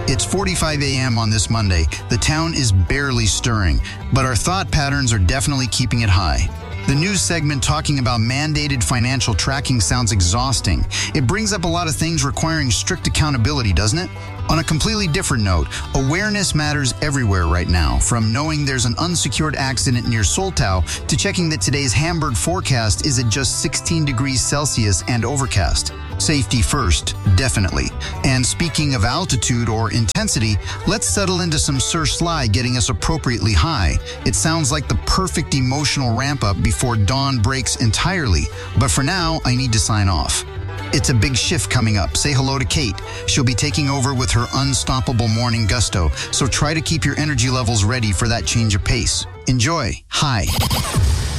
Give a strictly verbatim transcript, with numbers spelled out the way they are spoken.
It's forty-five a m on this Monday. The town is barely stirring, but our thought patterns are definitely keeping it high. The news segment talking about mandated financial tracking sounds exhausting. It brings up a lot of things requiring strict accountability, doesn't it? On a completely different note, awareness matters everywhere right now, from knowing there's an unsecured accident near Soltau to checking that today's Hamburg forecast is at just sixteen degrees Celsius and overcast. Safety first, definitely. And speaking of altitude or intensity, let's settle into some Sir Sly getting us appropriately high. It sounds like the perfect emotional ramp up before dawn breaks entirely. But for now, I need to sign off. It's a big shift coming up. Say hello to Kate. She'll be taking over with her unstoppable morning gusto. So try to keep your energy levels ready for that change of pace. Enjoy. Hi.